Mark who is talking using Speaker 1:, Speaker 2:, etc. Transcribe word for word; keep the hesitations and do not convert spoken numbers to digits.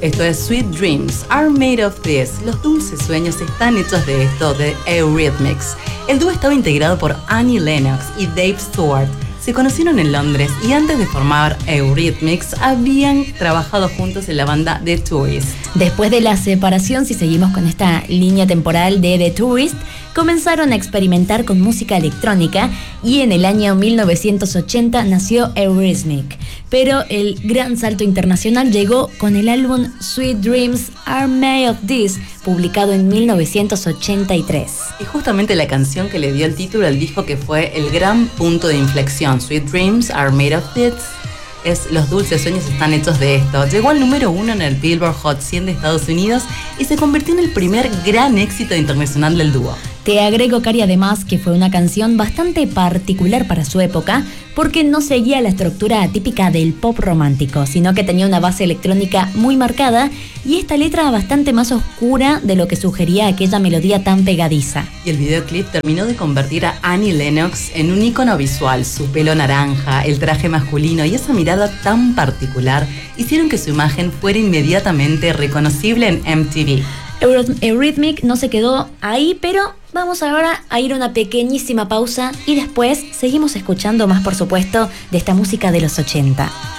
Speaker 1: Esto es Sweet Dreams Are Made of This. Los dulces sueños están hechos de esto, de Eurythmics. El dúo estaba integrado por Annie Lennox y Dave Stewart. Se conocieron en Londres y antes de formar Eurythmics habían trabajado juntos en la banda The Tourist.
Speaker 2: Después de la separación, si seguimos con esta línea temporal de The Tourist, comenzaron a experimentar con música electrónica y en el año mil novecientos ochenta nació Eurythmics. Pero el gran salto internacional llegó con el álbum Sweet Dreams Are Made of This, publicado en mil novecientos ochenta y tres.
Speaker 1: Y justamente la canción que le dio el título al disco, que fue el gran punto de inflexión, Sweet Dreams Are Made of This, es Los dulces sueños están hechos de esto. Llegó al número uno en el Billboard Hot cien de Estados Unidos y se convirtió en el primer gran éxito internacional del dúo.
Speaker 2: Te agrego, Cari, además que fue una canción bastante particular para su época porque no seguía la estructura típica del pop romántico, sino que tenía una base electrónica muy marcada y esta letra bastante más oscura de lo que sugería aquella melodía tan pegadiza.
Speaker 1: Y el videoclip terminó de convertir a Annie Lennox en un ícono visual. Su pelo naranja, el traje masculino y esa mirada tan particular hicieron que su imagen fuera inmediatamente reconocible en M T V.
Speaker 2: Eurythmics no se quedó ahí, pero vamos ahora a ir a una pequeñísima pausa y después seguimos escuchando más, por supuesto, de esta música de los ochenta.